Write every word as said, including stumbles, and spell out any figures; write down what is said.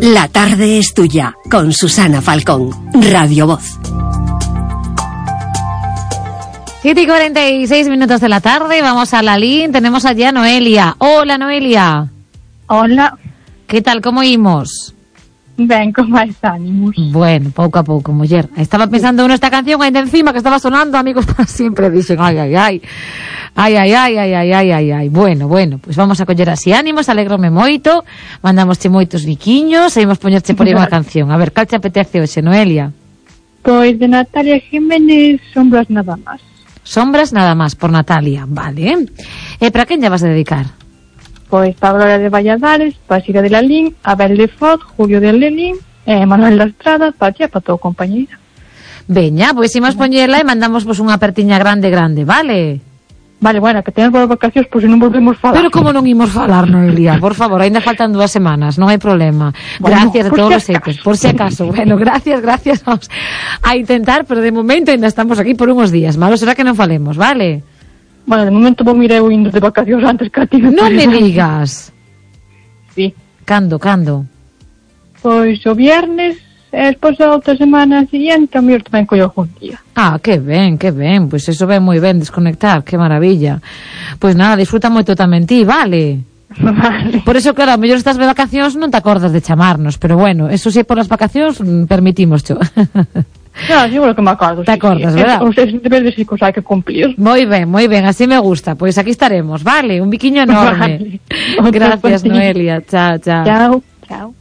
La tarde es tuya, con Susana Falcón, Radio Voz. siete y cuarenta y seis minutos de la tarde, vamos a la línea, tenemos allá a Noelia. Hola, Noelia. Hola. ¿Qué tal, como imos? Ben, con máis ánimos. Bueno, pouco a pouco, muller. Estaba pensando en esta canción ainda encima que estaba sonando, Amigos para Siempre. Dixen, ai, ai, ai. Ai, ai, ai, ai, ai, ai, ai, ai. Bueno, bueno, pois pues vamos a coller así ánimos, alegrome moito, mandamosche moitos biquiños e imos poñerche por aí unha canción. A ver, cal te apetece hoxe, Noelia? Pois de Natalia Jiménez, Sombras nada más. Sombras nada más, por Natalia, vale. E para quen lle vas a dedicar? Pois para Gloria de Valladares, para Sira de Lalín, Abel de Foz, Julio de Lenín, e Manuel da Estrada, para ti e para tua compañeira. Veña, pois imos poñela e mandamos vos unha apertiña grande, grande, vale? Vale, bueno, que tenes boas vacacións, pois se non volvemos falar. Pero como non imos falar, Noelia? Por favor, ainda faltan dúas semanas, non hai problema. Bueno, gracias de todos os xeitos, por si acaso. Bueno, gracias, gracias, vamos a intentar, pero de momento ainda estamos aquí por uns días. Malo será que non falemos, vale? Bueno, de momento vou mirar eu indo de vacacións antes que a ti. Non me digas. Sí. Cando, cando? Pois o viernes, e despois a outra semana siguiente, a mellor tamén collo algún día. Ah, que ben, que ben. Pois eso ven moi ben, desconectar, que maravilla. Pois nada, disfruta moito tamén ti, vale? Vale. Por eso, claro, a mellor estás de vacacións non te acordas de chamarnos, pero bueno, eso sí, por as vacacións permitimos xo. No, seguro que me acordo. Te sí, acordas, sí. verdad? Os deberes sí que os hai que cumplir. Moi ben, moi ben, así me gusta. Pois aquí estaremos, vale? Un biquiño enorme. Vale. Gracias, Noelia. Chao, chao. Chao, chao.